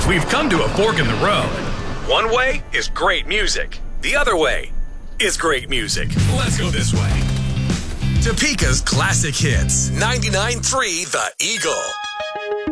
We've come to a fork in the road. One way is great music. The other way is great music. Let's go this way. Topeka's classic hits. 99.3 The Eagle.